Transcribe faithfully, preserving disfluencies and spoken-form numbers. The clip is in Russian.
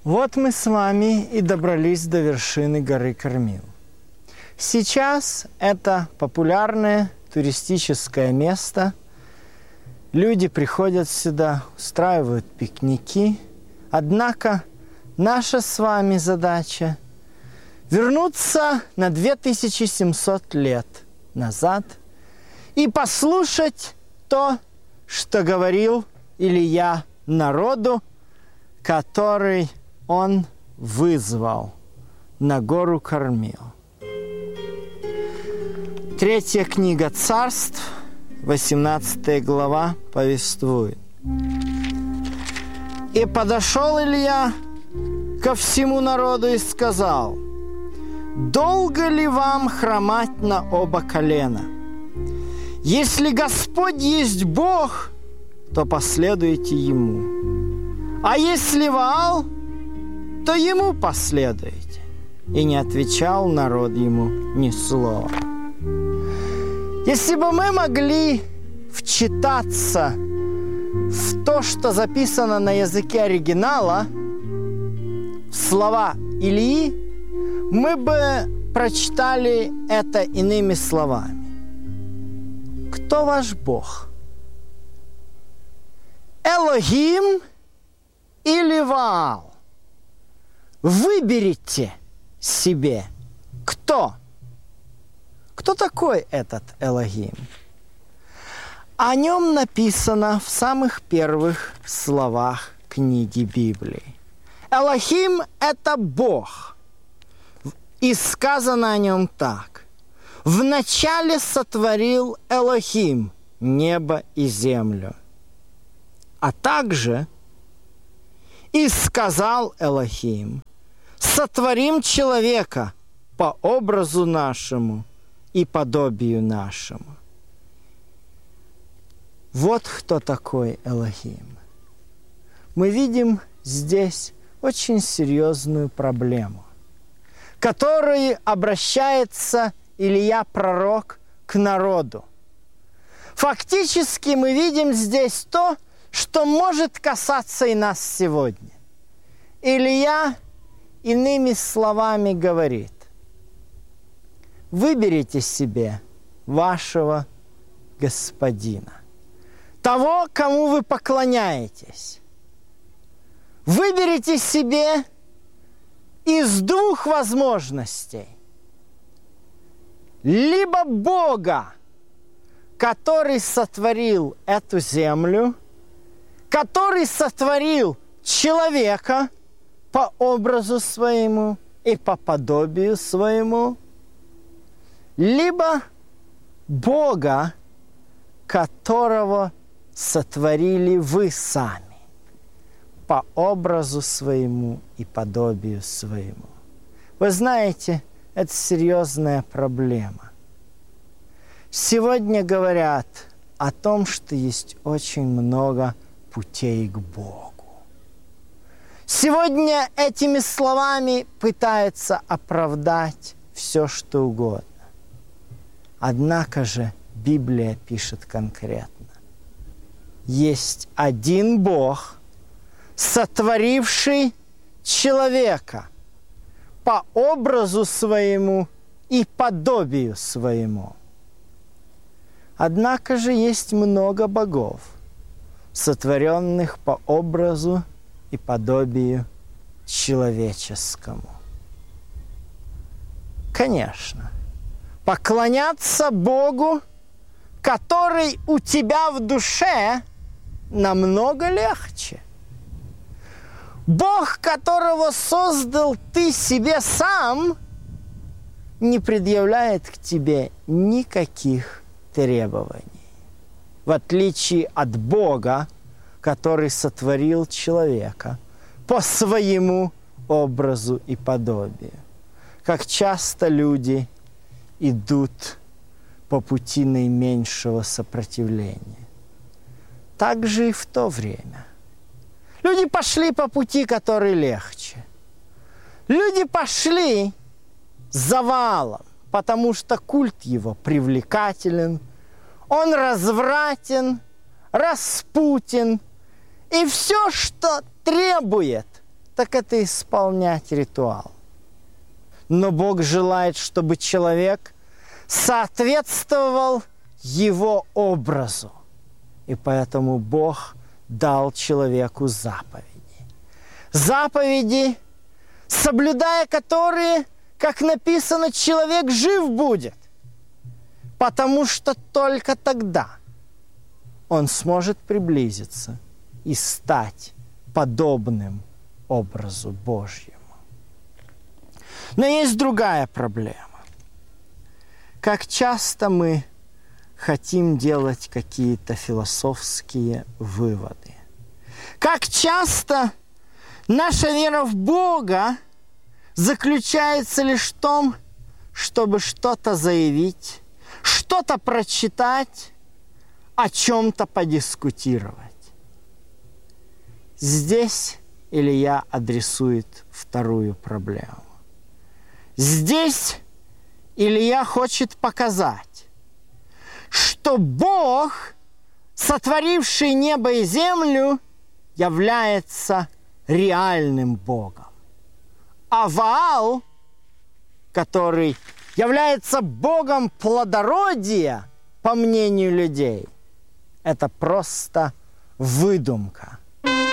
Вот мы с вами и добрались до вершины горы Кормил. Сейчас это популярное туристическое место. Люди приходят сюда, устраивают пикники. Однако наша с вами задача вернуться на две тысячи семьсот лет назад и послушать то, что говорил Илия народу, который он вызвал на гору Кормил. Третья книга Царств, восемнадцатая глава, повествует. «И подошел Илья ко всему народу и сказал: долго ли вам хромать на оба колена? Если Господь есть Бог, то последуйте Ему. А если Ваал, то ему последуйте». И не отвечал народ ему ни слова. Если бы мы могли вчитаться в то, что записано на языке оригинала, в слова Илии, мы бы прочитали это иными словами. Кто ваш Бог? Элохим или Ваал? Выберите себе, кто? Кто такой этот Элохим? О нем написано в самых первых словах книги Библии. Элохим – это Бог. И сказано о нем так. «Вначале сотворил Элохим небо и землю». А также «И сказал Элохим: сотворим человека по образу нашему и подобию нашему». Вот кто такой Элохим. Мы видим здесь очень серьезную проблему, к которой обращается Илия пророк к народу. Фактически мы видим здесь то, что может касаться и нас сегодня. Илия иными словами говорит: выберите себе вашего господина, того, кому вы поклоняетесь. Выберите себе из двух возможностей. Либо Бога, который сотворил эту землю, который сотворил человека по образу своему и по подобию своему, либо Бога, которого сотворили вы сами по образу своему и подобию своему. Вы знаете, это серьезная проблема. Сегодня говорят о том, что есть очень много путей к Богу. Сегодня этими словами пытаются оправдать все, что угодно. Однако же Библия пишет конкретно. Есть один Бог, сотворивший человека по образу своему и подобию своему. Однако же есть много богов, сотворенных по образу и подобию человеческому. Конечно, поклоняться Богу, который у тебя в душе, намного легче. Бог, которого создал ты себе сам, не предъявляет к тебе никаких требований. В отличие от Бога, который сотворил человека по своему образу и подобию. Как часто люди идут по пути наименьшего сопротивления. Так же и в то время. Люди пошли по пути, который легче. Люди пошли за Ваалом, потому что культ его привлекателен, он развратен, распутен, и все, что требует так это исполнять ритуал. Но Бог желает, чтобы человек соответствовал его образу. И поэтому Бог дал человеку заповеди. Заповеди, соблюдая которые, как написано, человек жив будет. Потому что только тогда он сможет приблизиться и стать подобным образу Божьему. Но есть другая проблема. Как часто мы хотим делать какие-то философские выводы. Как часто наша вера в Бога заключается лишь в том, чтобы что-то заявить, что-то прочитать, о чем-то подискутировать. Здесь Илья адресует вторую проблему. Здесь Илья хочет показать, что Бог, сотворивший небо и землю, является реальным Богом. А Ваал, который является Богом плодородия, по мнению людей, это просто выдумка.